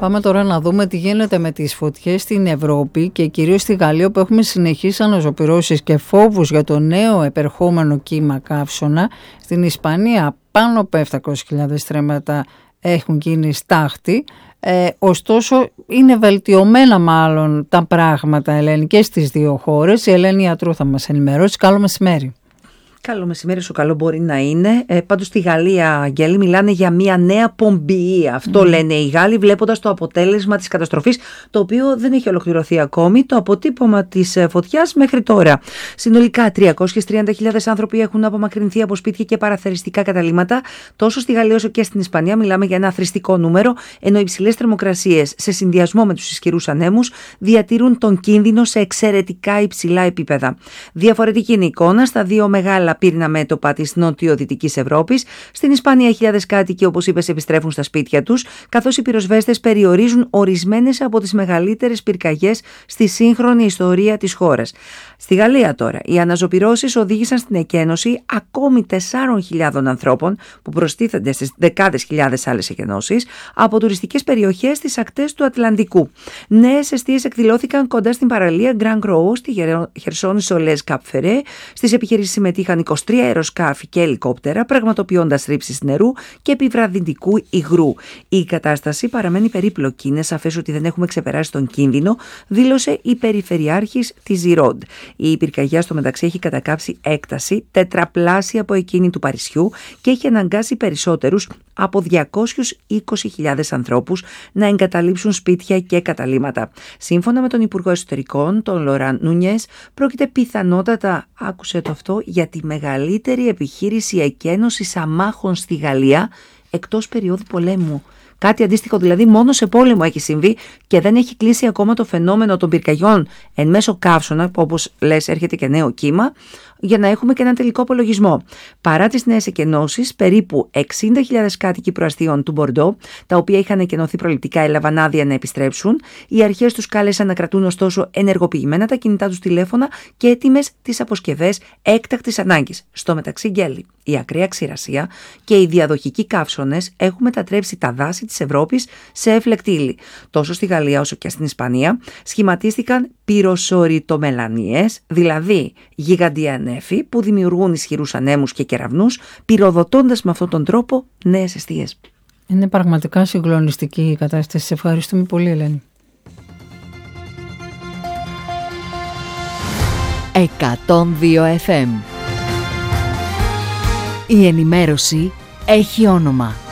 Πάμε τώρα να δούμε τι γίνεται με τις φωτιές στην Ευρώπη και κυρίως στη Γαλλία, όπου έχουμε συνεχείς αναζωπυρώσεις και φόβους για το νέο επερχόμενο κύμα καύσωνα. Στην Ισπανία πάνω από 700.000 στρέμματα έχουν γίνει στάχτη. Ωστόσο είναι βελτιωμένα μάλλον τα πράγματα, Ελένη, και στις δύο χώρες. Η Ελένη Ιατρού θα μας ενημερώσει. Καλό μεσημέρι. Καλό μεσημέρι, σου καλό μπορεί να είναι. Πάντως στη Γαλλία, Αγγέλη, μιλάνε για μια νέα πομπή. Αυτό λένε οι Γάλλοι, βλέποντας το αποτέλεσμα της καταστροφής, το οποίο δεν έχει ολοκληρωθεί ακόμη, το αποτύπωμα της φωτιάς μέχρι τώρα. Συνολικά 330.000 άνθρωποι έχουν απομακρυνθεί από σπίτια και παραθεριστικά καταλύματα. Τόσο στη Γαλλία όσο και στην Ισπανία μιλάμε για ένα θρηστικό νούμερο, ενώ οι υψηλές θερμοκρασίες σε συνδυασμό με τους ισχυρούς ανέμους διατηρούν τον κίνδυνο σε εξαιρετικά υψηλά επίπεδα. Διαφορετική είναι η εικόνα στα δύο μεγάλα πύρινα μέτωπα της νοτιοδυτικής Ευρώπης. Στην Ισπανία, χιλιάδες κάτοικοι, όπως είπες, επιστρέφουν στα σπίτια τους, καθώς οι πυροσβέστες περιορίζουν ορισμένες από τις μεγαλύτερες πυρκαγιές στη σύγχρονη ιστορία της χώρας. Στη Γαλλία τώρα, οι αναζωπυρώσεις οδήγησαν στην εκένωση ακόμη 4.000 ανθρώπων, που προστίθενται στις δεκάδες χιλιάδες άλλες εκενώσεις, από τουριστικές περιοχές στις ακτές του Ατλαντικού. Νέες εστίες εκδηλώθηκαν κοντά στην παραλία Grand Croix, στη Χερσόνησο Λες Καπ Φερέ. Στις επιχειρήσεις συμμετείχαν 23 αεροσκάφη και ελικόπτερα, πραγματοποιώντας ρήψεις νερού και επιβραδυντικού υγρού. Η κατάσταση παραμένει περίπλοκη. Είναι σαφές ότι δεν έχουμε ξεπεράσει τον κίνδυνο, δήλωσε η Περιφερειάρχης της Ζιρόντ. Η πυρκαγιά στο μεταξύ έχει κατακάψει έκταση τετραπλάσια από εκείνη του Παρισιού και έχει αναγκάσει περισσότερους από 220.000 ανθρώπους να εγκαταλείψουν σπίτια και καταλύματα. Σύμφωνα με τον Υπουργό Εσωτερικών, τον Λοράν Νούνιες, πρόκειται πιθανότατα, άκουσε το αυτό, για τη μεγαλύτερη επιχείρηση εκένωσης αμάχων στη Γαλλία εκτός περίοδου πολέμου. Κάτι αντίστοιχο δηλαδή μόνο σε πόλεμο έχει συμβεί και δεν έχει κλείσει ακόμα το φαινόμενο των πυρκαγιών εν μέσω καύσωνα, όπως λες έρχεται και νέο κύμα, για να έχουμε και έναν τελικό απολογισμό. Παρά τις νέες εκενώσεις, περίπου 60.000 κάτοικοι προαστίων του Μπορντό, τα οποία είχαν εκενωθεί προληπτικά, έλαβαν άδεια να επιστρέψουν. Οι αρχές τους κάλεσαν να κρατούν ωστόσο ενεργοποιημένα τα κινητά τους τηλέφωνα και έτοιμες τις αποσκευές έκτακτης ανάγκης. Στο μεταξύ, Γκέλη, η ακραία ξηρασία και οι διαδοχικοί καύσωνες έχουν μετατρέψει τα δάση της Ευρώπης σε έφλεκτη ύλη. Τόσο στη Γαλλία όσο και στην Ισπανία σχηματίστηκαν πυροσοριτομελανίες, δηλαδή γιγαντιαία νέφη που δημιουργούν ισχυρούς ανέμους και κεραυνούς, πυροδοτώντας με αυτόν τον τρόπο νέες εστίες. Είναι πραγματικά συγκλονιστική η κατάσταση. Σε ευχαριστούμε πολύ, Ελένη. 102 FM. Η ενημέρωση έχει όνομα.